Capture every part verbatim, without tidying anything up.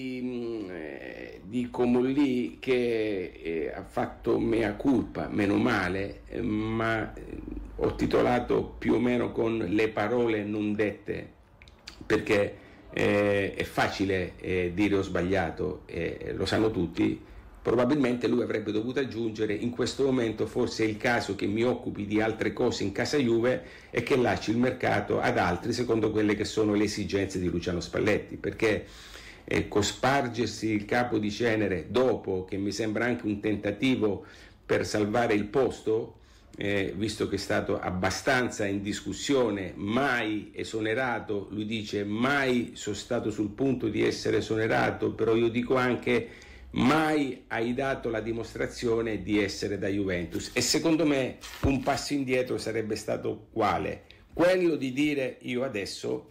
di Comolli che eh, ha fatto mea culpa, meno male, eh, ma eh, ho titolato più o meno con le parole non dette, perché eh, è facile eh, dire ho sbagliato, eh, lo sanno tutti. Probabilmente lui avrebbe dovuto aggiungere: in questo momento forse è il caso che mi occupi di altre cose in casa Juve e che lasci il mercato ad altri secondo quelle che sono le esigenze di Luciano Spalletti, perché eh, cospargersi il capo di cenere dopo, che mi sembra anche un tentativo per salvare il posto, eh, visto che è stato abbastanza in discussione, mai esonerato, lui dice mai sono stato sul punto di essere esonerato, però io dico anche mai hai dato la dimostrazione di essere da Juventus. E secondo me un passo indietro sarebbe stato quale? Quello di dire io adesso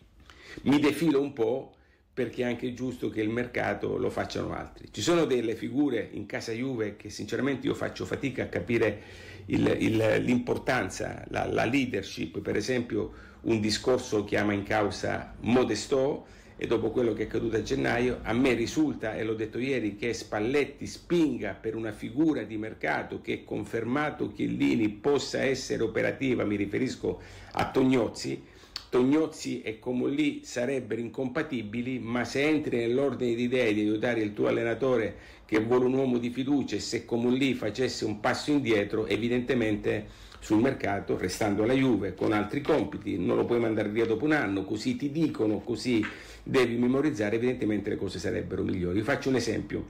mi defilo un po', perché è anche giusto che il mercato lo facciano altri. Ci sono delle figure in casa Juve che sinceramente io faccio fatica a capire il, il, l'importanza, la, la leadership. Per esempio un discorso chiama in causa Modestò, e dopo quello che è accaduto a gennaio a me risulta, e l'ho detto ieri, che Spalletti spinga per una figura di mercato che, confermato Chiellini, possa essere operativa. Mi riferisco a Tognozzi. Tognozzi e Comolli sarebbero incompatibili, ma se entri nell'ordine di idee di aiutare il tuo allenatore che vuole un uomo di fiducia, e se Comolli facesse un passo indietro, evidentemente sul mercato, restando alla Juve con altri compiti, non lo puoi mandare via dopo un anno, così ti dicono, così devi memorizzare, evidentemente le cose sarebbero migliori. Vi faccio un esempio: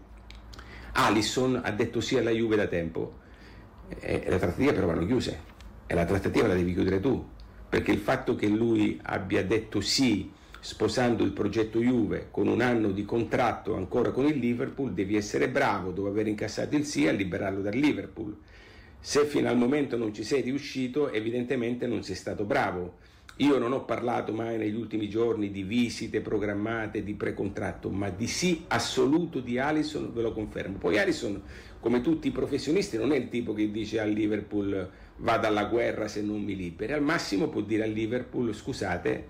Alisson ha detto sì alla Juve da tempo, e le trattative però vanno chiuse, e la trattativa la devi chiudere tu, perché il fatto che lui abbia detto sì sposando il progetto Juve con un anno di contratto ancora con il Liverpool, devi essere bravo, dopo aver incassato il sì, a liberarlo dal Liverpool. Se fino al momento non ci sei riuscito, evidentemente non sei stato bravo. Io non ho parlato mai negli ultimi giorni di visite programmate, di precontratto, ma di sì assoluto di Alisson, ve lo confermo. Poi Alisson, come tutti i professionisti, non è il tipo che dice al Liverpool vado alla guerra se non mi liberi. Al massimo può dire al Liverpool scusate,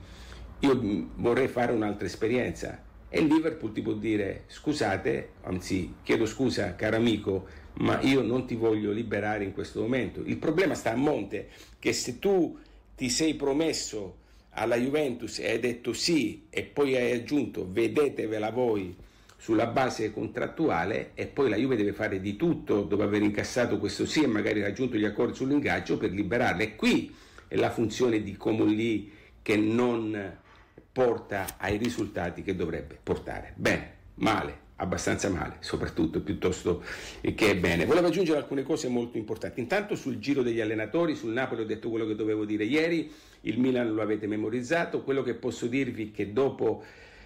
io vorrei fare un'altra esperienza. E il Liverpool ti può dire scusate, anzi chiedo scusa caro amico, ma io non ti voglio liberare in questo momento. Il problema sta a monte, che se tu ti sei promesso alla Juventus e hai detto sì e poi hai aggiunto vedetevela voi sulla base contrattuale, e poi la Juve deve fare di tutto dopo aver incassato questo sì e magari raggiunto gli accordi sull'ingaggio per liberarla. E qui è la funzione di Comolli che non porta ai risultati che dovrebbe portare. Bene, male, abbastanza male, soprattutto piuttosto che bene. Volevo aggiungere alcune cose molto importanti. Intanto sul giro degli allenatori, sul Napoli ho detto quello che dovevo dire ieri, il Milan lo avete memorizzato. Quello che posso dirvi è che dopo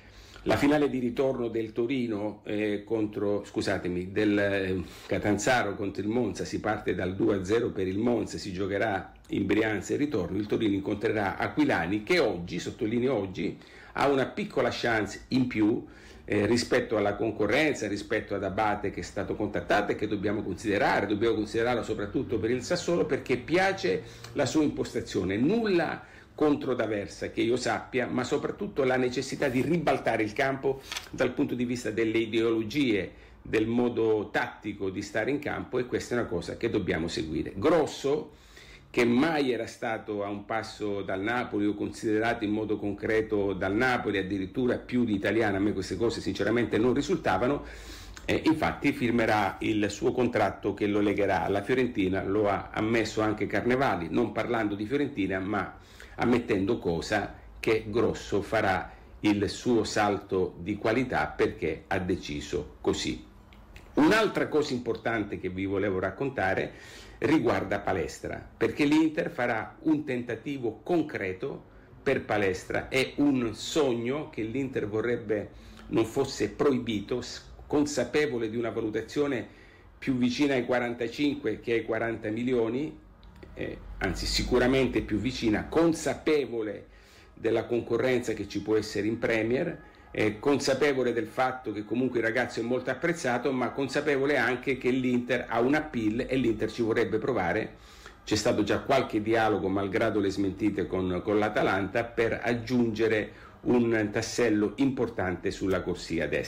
la finale di ritorno del Torino eh, contro, scusatemi, del eh, Catanzaro contro il Monza, si parte dal due a zero per il Monza, si giocherà in Brianza il ritorno, il Torino incontrerà Aquilani, che oggi, sottolineo oggi, ha una piccola chance in più eh, rispetto alla concorrenza, rispetto ad Abate che è stato contattato e che dobbiamo considerare, dobbiamo considerarlo soprattutto per il Sassuolo, perché piace la sua impostazione, nulla contro D'Aversa che io sappia, ma soprattutto la necessità di ribaltare il campo dal punto di vista delle ideologie, del modo tattico di stare in campo, e questa è una cosa che dobbiamo seguire. Grosso, che mai era stato a un passo dal Napoli o considerato in modo concreto dal Napoli, addirittura più di Italiano, a me queste cose sinceramente non risultavano, eh, infatti firmerà il suo contratto che lo legherà alla Fiorentina, lo ha ammesso anche Carnevali, non parlando di Fiorentina ma ammettendo cosa che Grosso farà il suo salto di qualità perché ha deciso così. Un'altra cosa importante che vi volevo raccontare riguarda Palestra, perché l'Inter farà un tentativo concreto per Palestra, è un sogno che l'Inter vorrebbe non fosse proibito, consapevole di una valutazione più vicina ai quarantacinque che ai quaranta milioni, eh, anzi sicuramente più vicina, consapevole della concorrenza che ci può essere in Premier, eh, consapevole del fatto che comunque il ragazzo è molto apprezzato, ma consapevole anche che l'Inter ha un appeal e l'Inter ci vorrebbe provare. C'è stato già qualche dialogo, malgrado le smentite, con, con l'Atalanta per aggiungere un tassello importante sulla corsia destra.